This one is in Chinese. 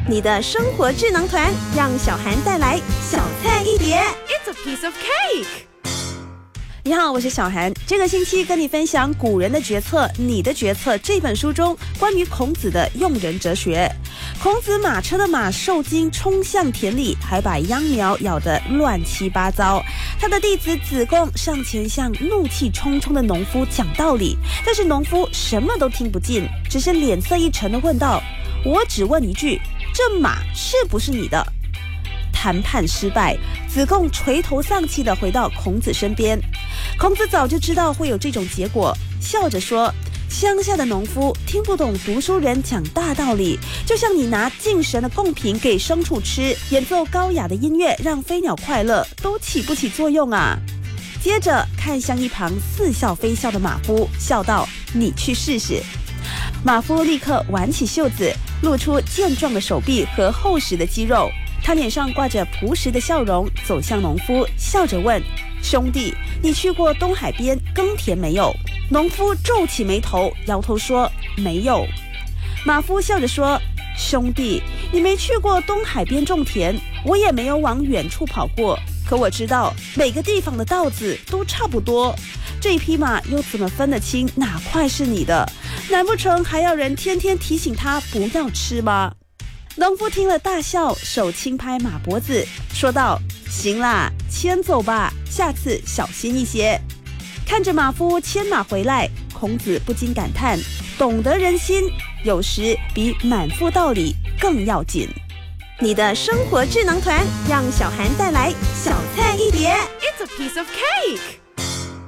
你的生活智囊团，让小涵带来小菜一碟。 It's a piece of cake。 你好，我是小涵。这个星期跟你分享《古人的决策，你的决策》这本书中关于孔子的用人哲学。孔子马车的马受惊冲向田里，还把秧苗咬得乱七八糟。他的弟子子贡上前向怒气冲冲的农夫讲道理，但是农夫什么都听不进，只是脸色一沉地问道：我只问一句，这马是不是你的？谈判失败，子贡垂头丧气地回到孔子身边。孔子早就知道会有这种结果，笑着说：乡下的农夫听不懂读书人讲大道理，就像你拿敬神的贡品给牲畜吃，演奏高雅的音乐让飞鸟快乐，都起不起作用啊。接着看向一旁似笑非笑的马夫，笑道：你去试试。马夫立刻挽起袖子，露出健壮的手臂和厚实的肌肉，他脸上挂着朴实的笑容，走向农夫，笑着问：兄弟，你去过东海边耕田没有？农夫皱起眉头，摇头说：没有。马夫笑着说：兄弟，你没去过东海边种田，我也没有往远处跑过，可我知道每个地方的稻子都差不多，这匹马又怎么分得清哪块是你的？难不成还要人天天提醒他不要吃吗？农夫听了大笑，手轻拍马脖子，说道：行啦，牵走吧，下次小心一些。看着马夫牵马回来，孔子不禁感叹：懂得人心，有时比满腹道理更要紧。你的生活智囊团，让小涵带来小菜一碟。 It's a piece of cake。